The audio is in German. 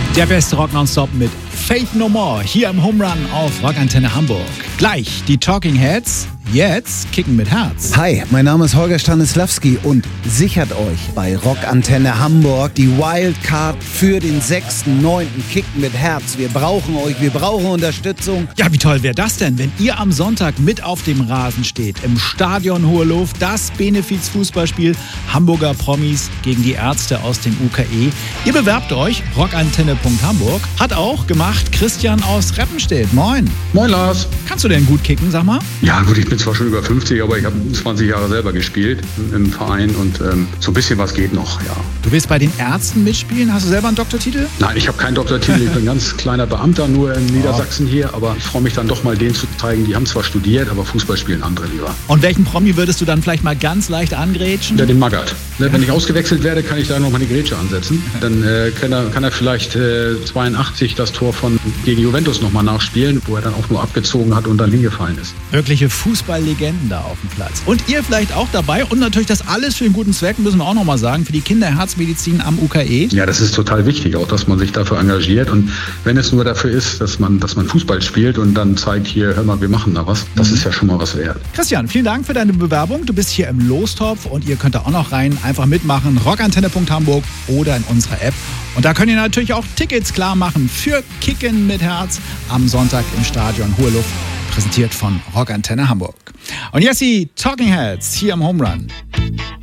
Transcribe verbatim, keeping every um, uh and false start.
Der beste Rock nonstop mit Faith No More hier im Home Run auf Rockantenne Hamburg. Gleich die Talking Heads, jetzt Kicken mit Herz. Hi, mein Name ist Holger Stanislawski und sichert euch bei Rockantenne Hamburg die Wildcard für den sechsten neunten Kicken mit Herz. Wir brauchen euch, wir brauchen Unterstützung. Ja, wie toll wäre das denn, wenn ihr am Sonntag mit auf dem Rasen steht, im Stadion Hohe Luft, das Benefiz-Fußballspiel Hamburger Promis gegen die Ärzte aus dem U K E. Ihr bewerbt euch, rockantenne punkt hamburg. Hat auch gemacht Christian aus Reppenstedt. Moin. Moin Lars. Kannst du denn gut kicken, sag mal? Ja gut, ich bin zwar schon über fünfzig, aber ich habe zwanzig Jahre selber gespielt im Verein und ähm, so ein bisschen was geht noch, ja. Du willst bei den Ärzten mitspielen? Hast du selber einen Doktortitel? Nein, ich habe keinen Doktortitel, ich bin ein ganz kleiner Beamter nur in Niedersachsen hier, aber ich freue mich dann doch mal denen zu zeigen, die haben zwar studiert, aber Fußball spielen andere lieber. Und welchen Promi würdest du dann vielleicht mal ganz leicht angrätschen? Ja, den Magath. Ne, wenn ich ausgewechselt werde, kann ich da noch mal eine Grätsche ansetzen. Dann äh, kann, er, kann er vielleicht äh, zweiundachtzig das Tor von gegen Juventus noch mal nachspielen, wo er dann auch nur abgezogen hat und dann hingefallen ist. Wirkliche Fußballlegenden da auf dem Platz. Und ihr vielleicht auch dabei und natürlich das alles für einen guten Zweck, müssen wir auch noch mal sagen, für die Kinderherzmedizin am U K E. Ja, das ist total wichtig, auch dass man sich dafür engagiert und wenn es nur dafür ist, dass man, dass man Fußball spielt und dann zeigt, hier, hör mal, wir machen da was, das mhm. ist ja schon mal was wert. Christian, vielen Dank für deine Bewerbung. Du bist hier im Lostopf und ihr könnt da auch noch rein, einfach mitmachen, rockantenne punkt hamburg oder in unserer App. Und da könnt ihr natürlich auch Tickets klar machen für Kicken mit Herz am Sonntag im Stadion Hohe Luft, präsentiert von Rockantenne Hamburg. Und jetzt die Talking Heads hier im Home Run.